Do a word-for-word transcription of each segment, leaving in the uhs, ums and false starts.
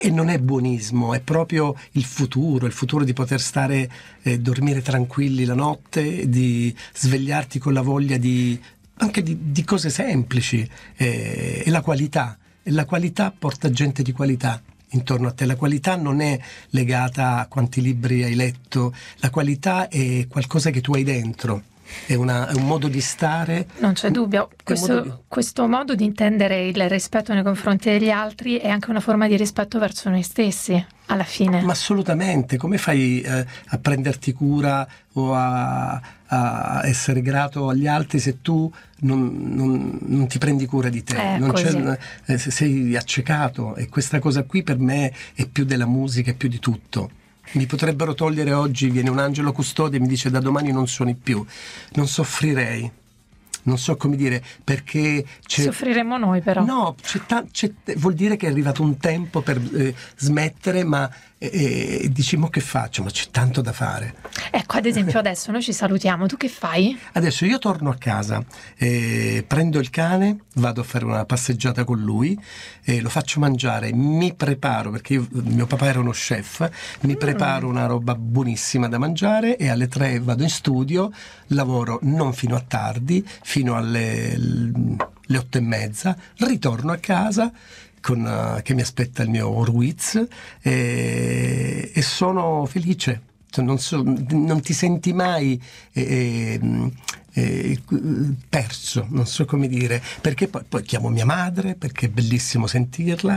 E non è buonismo, è proprio il futuro, il futuro di poter stare, eh, dormire tranquilli la notte, di svegliarti con la voglia di anche di, di cose semplici, eh, e la qualità. E la qualità porta gente di qualità intorno a te. La qualità non è legata a quanti libri hai letto, la qualità è qualcosa che tu hai dentro. È, una, è un modo di stare. Non c'è dubbio, questo modo di... questo modo di intendere il rispetto nei confronti degli altri è anche una forma di rispetto verso noi stessi, alla fine. Ma assolutamente, come fai eh, a prenderti cura o a, a essere grato agli altri se tu non, non, non ti prendi cura di te? Eh, non così. c'è, eh, sei accecato, e questa cosa qui per me è più della musica, è più di tutto. Mi potrebbero togliere oggi, viene un angelo custode e mi dice da domani non suoni più, non soffrirei, non so come dire, perché c'è... Soffriremo noi però. No, c'è ta- c'è, vuol dire che è arrivato un tempo per eh, smettere, ma eh, dici, mo che faccio? Ma c'è tanto da fare. Ecco, ad esempio adesso noi ci salutiamo, tu che fai? Adesso io torno a casa, eh, prendo il cane, vado a fare una passeggiata con lui, eh, lo faccio mangiare, mi preparo, perché io, mio papà era uno chef, mi mm. preparo una roba buonissima da mangiare e alle tre vado in studio, lavoro non fino a tardi, fino alle le otto e mezza, ritorno a casa con, uh, che mi aspetta il mio Horwitz, e, e sono felice. Non, so, non ti senti mai eh, eh, perso, non so come dire, perché poi, poi chiamo mia madre, perché è bellissimo sentirla,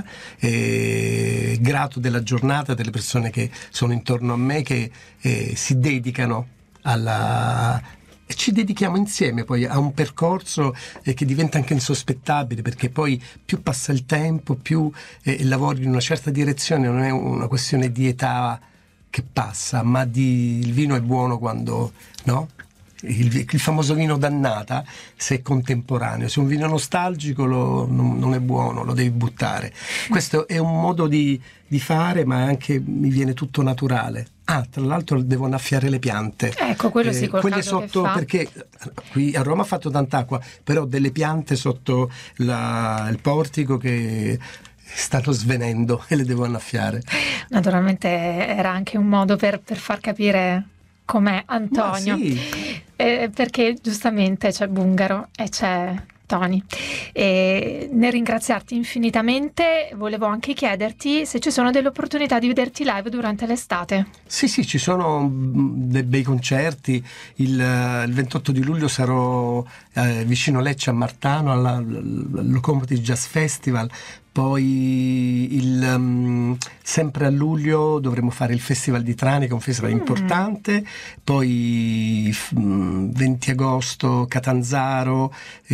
eh, grato della giornata, delle persone che sono intorno a me, che eh, si dedicano alla... e ci dedichiamo insieme poi a un percorso eh, che diventa anche insospettabile, perché poi più passa il tempo, più eh, lavori in una certa direzione, non è una questione di età che passa, ma di il vino è buono quando, no? Il, il famoso vino d'annata, se è contemporaneo. Se un vino nostalgico lo, non, non è buono, lo devi buttare. Questo è un modo di, di fare, ma anche mi viene tutto naturale. Ah, tra l'altro devo annaffiare le piante. Ecco, quello sì, col quelle caldo sotto, che fa. perché qui a Roma ha fatto tanta acqua, però ho delle piante sotto la, il portico che stanno svenendo e le devo annaffiare. Naturalmente era anche un modo per, per far capire com'è Antonio, sì. eh, perché giustamente c'è Bungaro e c'è Tony, e nel ringraziarti infinitamente volevo anche chiederti se ci sono delle opportunità di vederti live durante l'estate. Sì, sì, ci sono dei bei concerti. Il, il ventotto di luglio sarò eh, vicino Lecce a Martano alla, al Locomotive Jazz Festival. Poi il, um, sempre a luglio dovremo fare il Festival di Trani, che è un festival mm. importante. Poi um, venti agosto Catanzaro,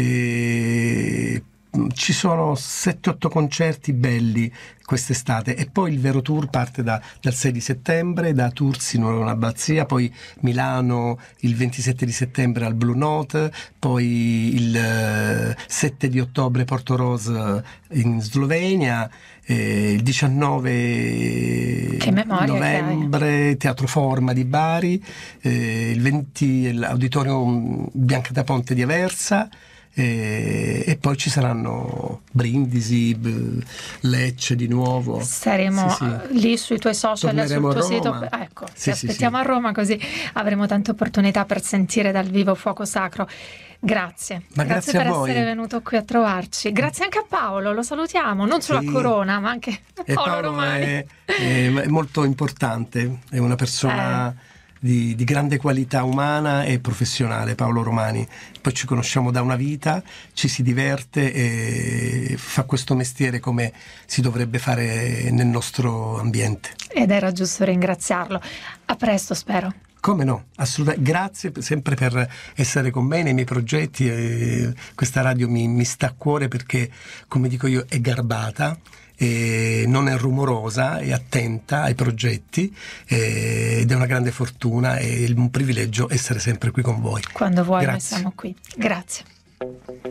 e ci sono sette otto concerti belli quest'estate, e poi il vero tour parte da, dal sei di settembre da Tursi, Nuova Abbazia, poi Milano il ventisette di settembre al Blue Note, poi il eh, sette di ottobre Porto Rose in Slovenia, eh, il diciannove che memoria novembre Teatro Forma di Bari, eh, il venti l'Auditorium Bianca da Ponte di Aversa. E, e poi ci saranno Brindisi, B- Lecce di nuovo. Saremo sì, sì. lì sui tuoi social, torneremo sul tuo sito. Ecco, sì, ti aspettiamo sì, a Roma, così avremo tante opportunità per sentire dal vivo Fuoco Sacro. Grazie, ma grazie, grazie per a voi. essere venuto qui a trovarci. Grazie anche a Paolo, lo salutiamo, non solo sì. a Corona, ma anche a e Paolo, Paolo Romani. È, è, è molto importante, è una persona eh. Di, di grande qualità umana e professionale, Paolo Romani. Poi ci conosciamo da una vita, ci si diverte e fa questo mestiere come si dovrebbe fare nel nostro ambiente. Ed era giusto ringraziarlo. A presto, spero. Come no, assolutamente. Grazie sempre per essere con me nei miei progetti. E questa radio mi, mi sta a cuore perché, come dico io, è garbata. E non è rumorosa, è attenta ai progetti, e, ed è una grande fortuna e un privilegio essere sempre qui con voi. Quando vuoi, Grazie. noi siamo qui. Grazie.